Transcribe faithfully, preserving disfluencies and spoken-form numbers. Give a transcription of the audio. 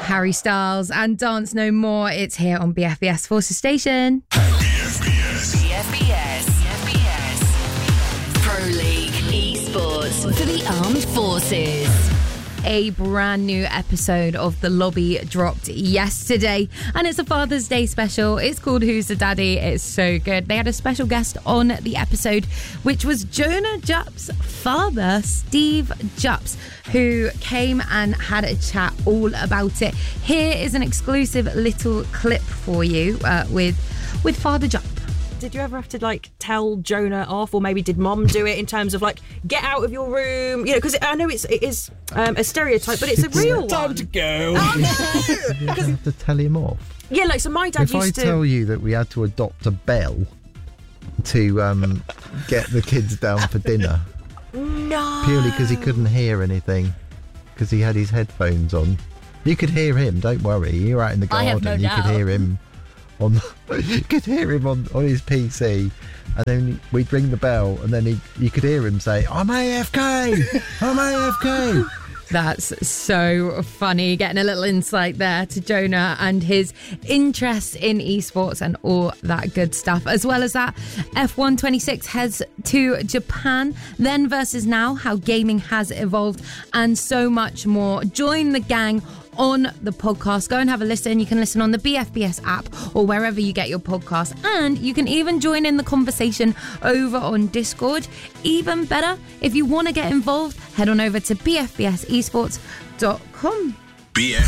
Harry Styles and Dance No More. It's here on B F B S Forces Station. B F B S. B F B S. B F B S. Pro League Esports for the Armed Forces. A brand new episode of The Lobby dropped yesterday, and it's a Father's Day special. It's called Who's the Daddy? It's so good. They had a special guest on the episode, which was Jonah Jupp's father, Steve Jupps, who came and had a chat all about it. Here is an exclusive little clip for you uh, with with Father Jupp. Did you ever have to like tell Jonah off, or maybe did Mom do it in terms of like get out of your room? You know, because I know it's it is um, a stereotype, but it's a real one. Time to go. Oh no! You have to tell him off. Yeah, like so. My dad if used I to. tell you that we had to adopt a bell to um, get the kids down for dinner, No. purely because he couldn't hear anything, because he had his headphones on. You could hear him. Don't worry. You're out in the I garden. have no you doubt. could hear him on. You could hear him on, on his P C, and then we'd ring the bell, and then he you could hear him say, "I'm A F K. I'm A F K." That's so funny, getting a little insight there to Jonah and his interest in esports and all that good stuff. As well as that, F one twenty-six heads to Japan, then versus now, how gaming has evolved, and so much more. Join the gang on the podcast. Go and have a listen. You can listen on the B F B S app or wherever you get your podcast, and you can even join in the conversation over on Discord. Even better, if you want to get involved, head on over to b f b s esports dot com. B F